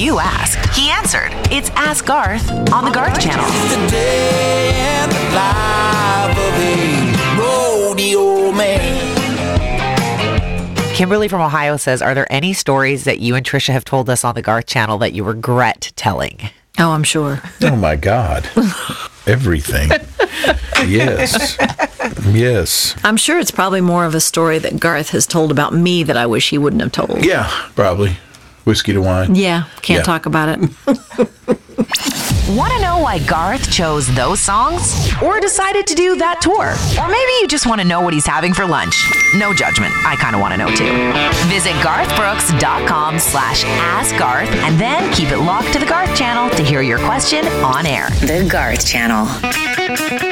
You ask, he answered. It's Ask Garth on the Garth Channel. The day and the life of a rodeo man. Kimberly from Ohio says, are there any stories that you and Trisha have told us on the Garth Channel that you regret telling? Oh, I'm sure. Oh, my God. Everything. Yes. Yes. I'm sure it's probably more of a story that Garth has told about me that I wish he wouldn't have told. Yeah, probably. Whiskey to wine. Yeah, can't talk about it. Want to know why Garth chose those songs? Or decided to do that tour? Or maybe you just want to know what he's having for lunch? No judgment. I kind of want to know too. Visit garthbrooks.com/askgarth and then keep it locked to the Garth Channel to hear your question on air. The Garth Channel.